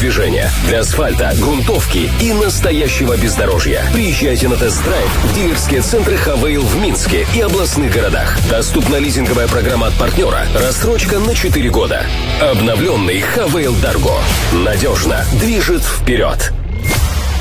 движения, для асфальта, грунтовки и настоящего бездорожья. Приезжайте на тест-драйв в дилерские центры «Хавейл» в Минске и областных городах. Доступна лизинговая программа от партнера. Рассрочка на 4 года. Обновленный «Хавейл Дарго» надежно движет вперед.